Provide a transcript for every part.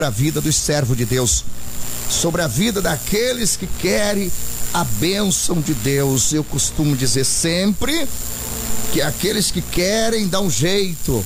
a vida dos servos de Deus, sobre a vida daqueles que querem a bênção de Deus. Eu costumo dizer sempre que aqueles que querem dão jeito,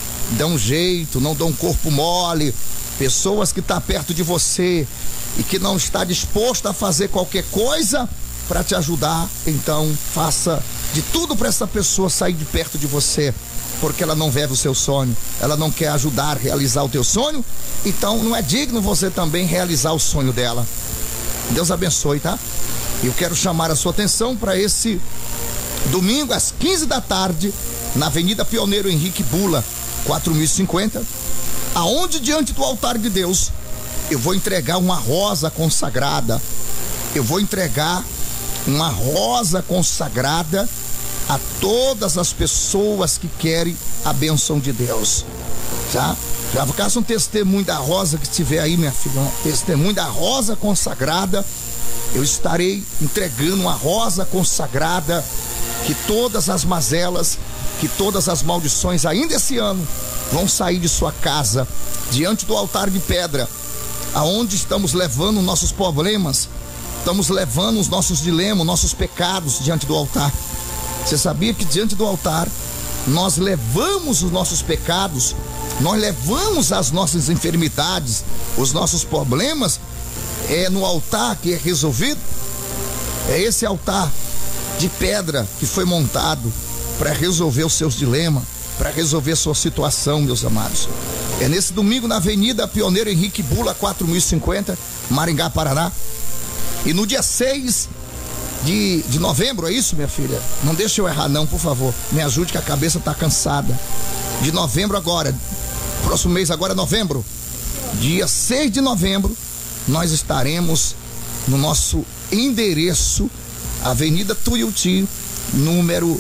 não dão corpo mole. Pessoas que estão perto de você e que não está disposto a fazer qualquer coisa para te ajudar, então faça de tudo para essa pessoa sair de perto de você, porque ela não vive o seu sonho, ela não quer ajudar a realizar o teu sonho, então não é digno você também realizar o sonho dela. Deus abençoe, tá? Eu quero chamar a sua atenção para esse domingo às 15 da tarde, na Avenida Pioneiro Henrique Bula, 4050, aonde diante do altar de Deus eu vou entregar uma rosa consagrada. Eu vou entregar uma rosa consagrada a todas as pessoas que querem a bênção de Deus. Já caso um testemunho da rosa que estiver aí, minha filha, um testemunho da rosa consagrada. Eu estarei entregando uma rosa consagrada, que todas as mazelas, que todas as maldições ainda esse ano vão sair de sua casa, diante do altar de pedra, aonde estamos levando nossos problemas, estamos levando os nossos dilemas, nossos pecados diante do altar. Você sabia que diante do altar nós levamos os nossos pecados, nós levamos as nossas enfermidades, os nossos problemas? É no altar que é resolvido. É esse altar de pedra que foi montado para resolver os seus dilemas, para resolver a sua situação, meus amados. É nesse domingo na Avenida Pioneiro Henrique Bula, 4050, Maringá, Paraná. E no dia 6 de novembro, é isso, minha filha? Não deixa eu errar não, por favor. Me ajude que a cabeça tá cansada. De novembro agora, próximo mês agora é novembro. Dia 6 de novembro, nós estaremos no nosso endereço, Avenida Tuiuti, número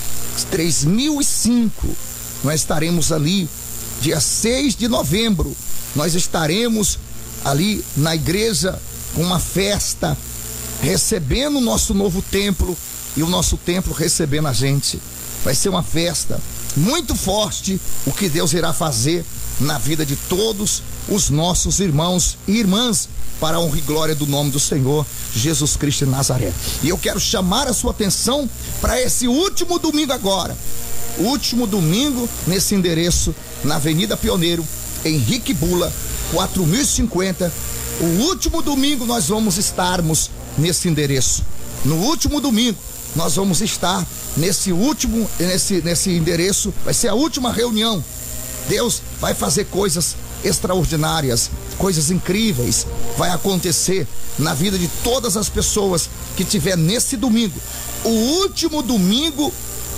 3005. Nós estaremos ali, dia 6 de novembro. Nós estaremos ali na igreja com uma festa, recebendo o nosso novo templo e o nosso templo recebendo a gente. Vai ser uma festa muito forte, o que Deus irá fazer na vida de todos os nossos irmãos e irmãs, para a honra e glória do nome do Senhor Jesus Cristo de Nazaré. E eu quero chamar a sua atenção para esse último domingo agora, último domingo nesse endereço, na Avenida Pioneiro Henrique Bula, 4050. O último domingo nós vamos estarmos nesse endereço. No último domingo nós vamos estar nesse endereço. Vai ser a última reunião. Deus vai fazer coisas extraordinárias, coisas incríveis vai acontecer na vida de todas as pessoas que tiver nesse domingo. O último domingo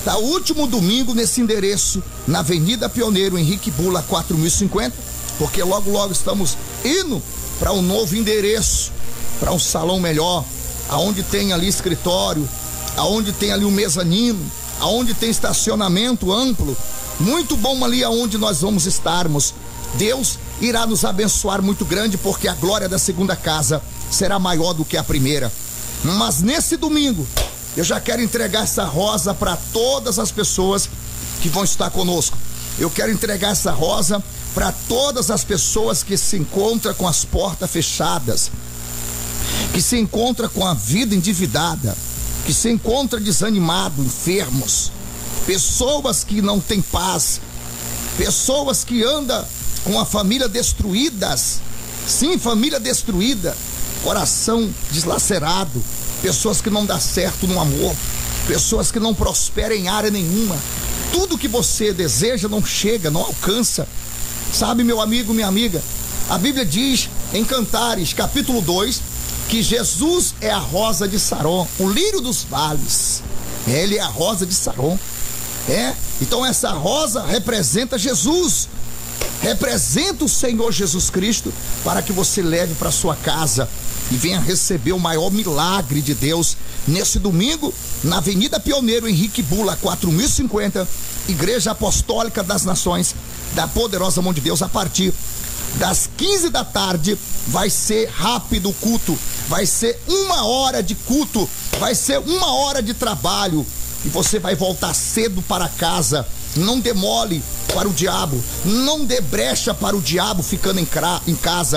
nesse endereço, na Avenida Pioneiro Henrique Bula, 4050, porque logo estamos indo para um novo endereço, para um salão melhor, aonde tem ali escritório, aonde tem ali um mezanino, aonde tem estacionamento amplo, muito bom ali aonde nós vamos estarmos. Deus irá nos abençoar muito grande, porque a glória da segunda casa será maior do que a primeira. Mas nesse domingo eu já quero entregar essa rosa para todas as pessoas que vão estar conosco. Eu quero entregar essa rosa para todas as pessoas que se encontram com as portas fechadas, que se encontram com a vida endividada, que se encontram desanimado, enfermos, pessoas que não têm paz, pessoas que andam com a família destruídas, sim, família destruída, coração deslacerado, pessoas que não dá certo no amor, pessoas que não prosperam em área nenhuma. Tudo que você deseja não chega, não alcança. Sabe, meu amigo, minha amiga, a Bíblia diz em Cantares, capítulo 2, que Jesus é a rosa de Saron, o lírio dos vales. Ele é a rosa de Saron. Então essa rosa representa Jesus, representa o Senhor Jesus Cristo, para que você leve para sua casa e venha receber o maior milagre de Deus nesse domingo, na Avenida Pioneiro Henrique Bula, 4050, Igreja Apostólica das Nações da Poderosa Mão de Deus. A partir das 15 da tarde vai ser rápido o culto, vai ser 1 hora de culto, vai ser 1 hora de trabalho, e você vai voltar cedo para casa não dê mole para o diabo, não dê brecha para o diabo ficando em casa.